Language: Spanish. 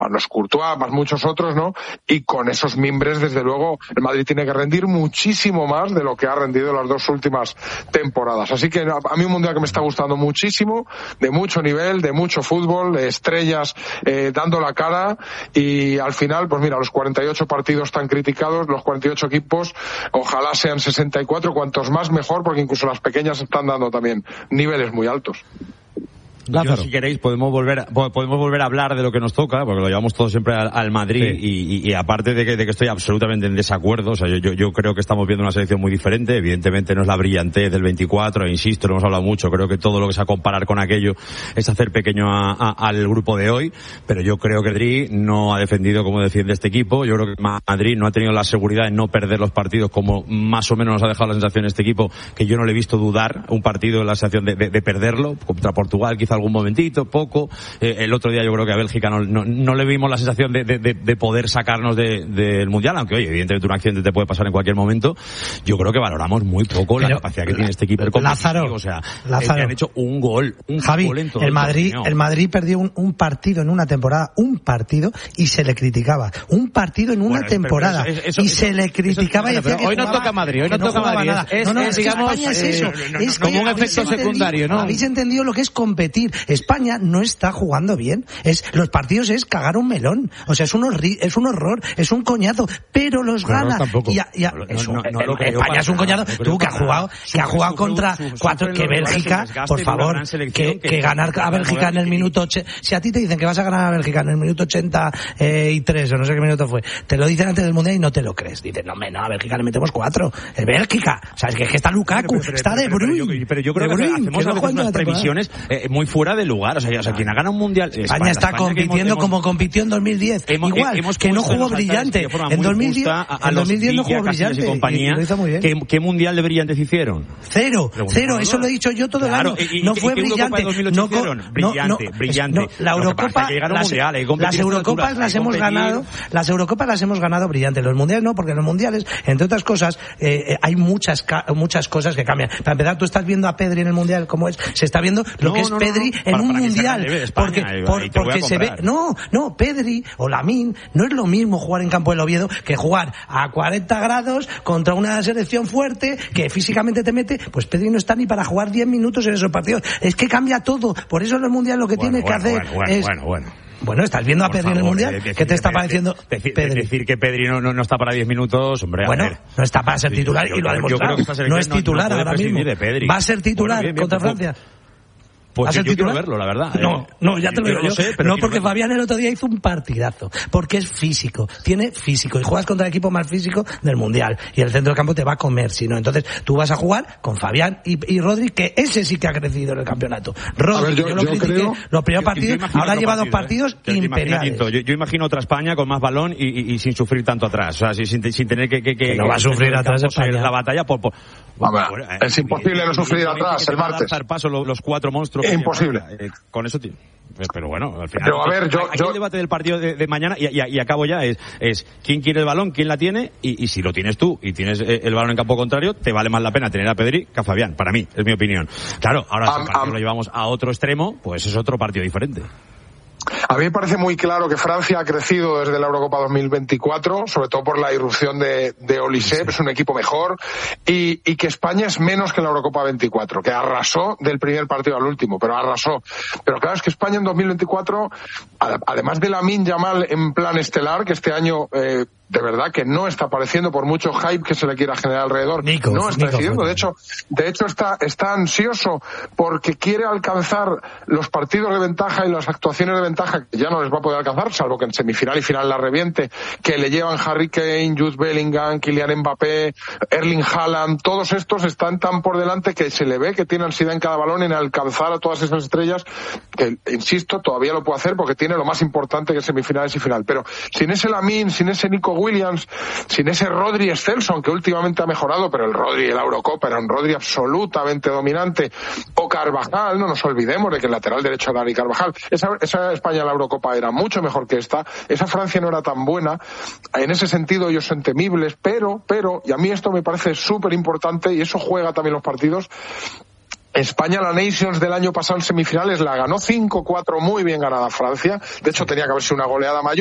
más los Courtois, más muchos otros, ¿no? Y con esos mimbres, desde luego, el Madrid tiene que rendir muchísimo más de lo que ha rendido las 2 últimas temporadas. Así que a mí un mundial que me está gustando muchísimo, de mucho nivel, de mucho fútbol, de estrellas dando la cara, y al final, pues mira, los 48 partidos tan criticados, los 48 equipos, ojalá sean 64, cuantos más mejor, porque incluso las pequeñas están dando también niveles muy altos. Yo, si queréis, podemos volver a hablar de lo que nos toca, porque lo llevamos todo siempre al Madrid, sí. y aparte de que estoy absolutamente en desacuerdo, o sea, yo creo que estamos viendo una selección muy diferente. Evidentemente no es la brillantez del 24, insisto, lo hemos hablado mucho, creo que todo lo que sea comparar con aquello es hacer pequeño al grupo de hoy, pero yo creo que Madrid no ha defendido como defiende este equipo. Yo creo que Madrid no ha tenido la seguridad de no perder los partidos, como más o menos nos ha dejado la sensación este equipo, que yo no le he visto dudar un partido en la sensación de perderlo. Contra Portugal quizá algún momentito, poco. El otro día yo creo que a Bélgica no le vimos la sensación de poder sacarnos del Mundial, aunque oye, evidentemente un accidente te puede pasar en cualquier momento. Yo creo que valoramos muy poco la capacidad que tiene este equipo. Lázaro, o sea, que han hecho un gol en todo el Madrid perdió un partido en una temporada, y se le criticaba. Un partido en una temporada, se le criticaba y decía que hoy no toca Madrid, es digamos, es como un efecto secundario, ¿no? Habéis entendido lo que es competir. España no está jugando bien. Los partidos es cagar un melón. O sea, es un horror, es un coñazo, pero los gana. España es un coñazo. Tú que ha jugado contra que Bélgica, por favor, que ganar a Bélgica en el minuto si a ti te dicen que vas a ganar a Bélgica en el minuto 83 o no sé qué minuto fue, te lo dicen antes del Mundial y no te lo crees. Dicen, no, a Bélgica le metemos 4. Es Bélgica. O sea, es que está Lukaku, está De Bruyne. Pero yo creo que hacemos unas previsiones muy fuera de lugar. O sea, quien ha ganado un mundial... España está compitiendo como compitió en 2010. Igual, que no jugó brillante. En 2010 no jugó brillante. Compañía, ¿Qué mundial de brillantes hicieron? Cero. Eso lo he dicho yo todo el año. No fue brillante. Brillante. La Eurocopa... Las Eurocopas las hemos ganado. Las Eurocopas las hemos ganado brillante. Los mundiales no, porque en los mundiales, entre otras cosas, hay muchas cosas que cambian. Para empezar, tú estás viendo a Pedri en el mundial como es. Se está viendo lo que es Pedri en un mundial. Porque se ve. No, Pedri o Lamine, no es lo mismo jugar en Campo del Oviedo que jugar a 40 grados contra una selección fuerte que físicamente te mete. Pues Pedri no está ni para jugar 10 minutos en esos partidos. Es que cambia todo. Por eso en el mundial lo que tiene que hacer es... Bueno, estás viendo a Pedri en el Mundial. ¿Qué te está pareciendo Pedri? Decir que Pedri no está para 10 minutos, hombre, bueno, no está para ser titular y lo ha demostrado. No es titular ahora mismo. Va a ser titular contra Francia. Pues yo quiero verlo, la verdad. No, ya te lo digo yo. No, porque Fabián el otro día hizo un partidazo. Porque es físico. Tiene físico. Y juegas contra el equipo más físico del Mundial. Y el centro del campo te va a comer, si no. Entonces, tú vas a jugar con Fabián y Rodri, que ese sí que ha crecido en el campeotenato. Rodri, yo lo critiqué los primeros partidos. Ahora lleva 2 partidos imperiales. Yo imagino otra España con más balón y sin sufrir tanto atrás. O sea, sin tener que no va a sufrir atrás España. La batalla es imposible no sufrir atrás el martes. Dar paso los 4 monstruos. Imposible. Con eso pero bueno, al final. Pero a ver, aquí el debate del partido de mañana y acabo ya es quién quiere el balón, quién la tiene y si lo tienes tú y tienes el balón en campo contrario, te vale más la pena tener a Pedri que a Fabián, para mí, es mi opinión. Claro, ahora si el partido lo llevamos a otro extremo, pues es otro partido diferente. A mí me parece muy claro que Francia ha crecido desde la Eurocopa 2024, sobre todo por la irrupción de Olise, es un equipo mejor, y que España es menos que en la Eurocopa 24, que arrasó del primer partido al último, pero arrasó. Pero claro, es que España en 2024, además de Lamine Yamal en plan estelar, que este año... de verdad que no está apareciendo por mucho hype que se le quiera generar alrededor. No está decidiendo. De hecho está ansioso porque quiere alcanzar los partidos de ventaja y las actuaciones de ventaja que ya no les va a poder alcanzar, salvo que en semifinal y final la reviente, que le llevan Harry Kane, Jude Bellingham, Kylian Mbappé, Erling Haaland. Todos estos están tan por delante que se le ve que tiene ansiedad en cada balón en alcanzar a todas esas estrellas que, insisto, todavía lo puede hacer porque tiene lo más importante que es semifinales y final. Pero sin ese Lamine, sin ese Nico Williams, sin ese Rodri excelso, aunque últimamente ha mejorado, pero el Rodri de la Eurocopa era un Rodri absolutamente dominante, o Carvajal, no nos olvidemos de que el lateral derecho era Dani Carvajal, esa España en la Eurocopa era mucho mejor que esta Francia no era tan buena, en ese sentido ellos son temibles, pero, y a mí esto me parece súper importante y eso juega también los partidos. España la Nations del año pasado en semifinales la ganó 5-4, muy bien ganada Francia. De hecho, tenía que haber sido una goleada mayor.